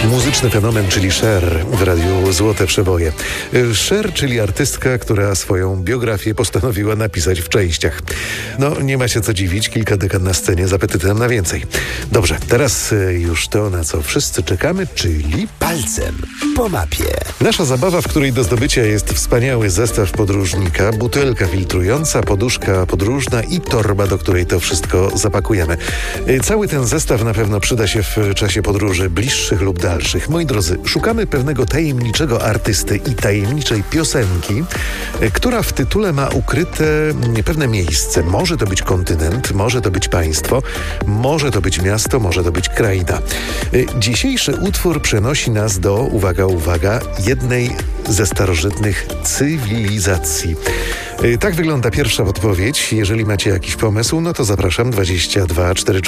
Muzyczny fenomen, czyli Cher w radiu Złote Przeboje. Cher, czyli artystka, która swoją biografię postanowiła napisać w częściach. No, nie ma się co dziwić, kilka dekad na scenie z apetytem na więcej. Dobrze, teraz już to, na co wszyscy czekamy, czyli Palcem po mapie. nasza zabawa, w której do zdobycia jest wspaniały zestaw podróżnika, butelka filtrująca, poduszka podróżna i torba, do której to wszystko zapakujemy. Cały ten zestaw na pewno przyda się w czasie podróży bliższych lub dalszych. Moi drodzy, szukamy pewnego tajemniczego artysty i tajemniczej piosenki, która w tytule ma ukryte pewne miejsce. Może to być kontynent, może to być państwo, może to być miasto, może to być kraina. Dzisiejszy utwór przenosi nas do, uwaga, jednej ze starożytnych cywilizacji. Tak wygląda pierwsza podpowiedź. Jeżeli macie jakiś pomysł, no to zapraszam 22 4